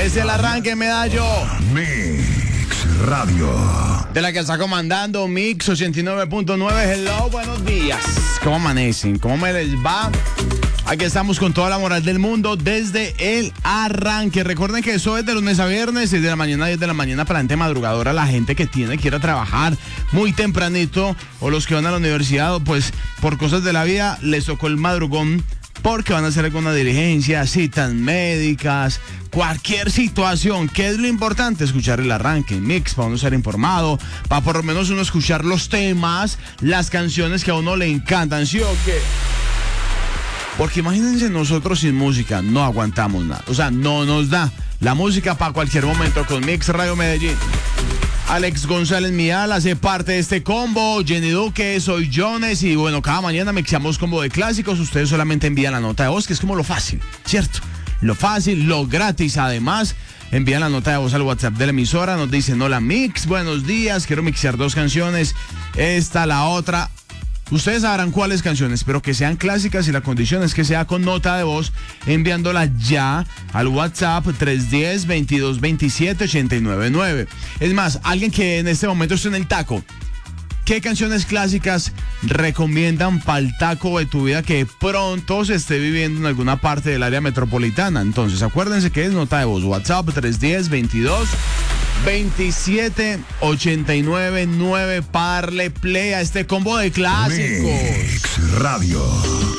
Es el arranque, Medallo. Mix Radio. De la que está comandando Mix 89.9. Hello, buenos días. ¿Cómo amanecen? ¿Cómo me les va? Aquí estamos con toda la moral del mundo desde el arranque. Recuerden que eso es de lunes a viernes, 6 de la mañana a 10 de la mañana para gente madrugadora, la gente que tiene que ir a trabajar muy tempranito o los que van a la universidad, pues por cosas de la vida les tocó el madrugón porque van a hacer alguna diligencia, citas médicas, cualquier situación. ¿Qué es lo importante? Escuchar el arranque en Mix para uno ser informado, para por lo menos uno escuchar los temas, las canciones que a uno le encantan, ¿sí o qué? Porque imagínense, nosotros sin música no aguantamos nada. O sea, no nos da la música para cualquier momento con Mix Radio Medellín. Alex González Mial hace parte de este combo. Jenny Duque, soy Jones. Y bueno, cada mañana mixamos combo de clásicos. Ustedes solamente envían la nota de voz, que es como lo fácil, ¿cierto? Lo fácil, lo gratis. Además, envían la nota de voz al WhatsApp de la emisora. Nos dicen, hola Mix, buenos días. Quiero mixear 2 canciones. Esta, la otra. Ustedes sabrán cuáles canciones, pero que sean clásicas y la condición es que sea con nota de voz, enviándola ya al WhatsApp 310-2227-899. Es más, alguien que en este momento esté en el taco, ¿qué canciones clásicas recomiendan para el taco de tu vida que pronto se esté viviendo en alguna parte del área metropolitana? Entonces, acuérdense que es nota de voz, WhatsApp 310-2227-899. Parle play a este combo de clásicos. Mix Radio.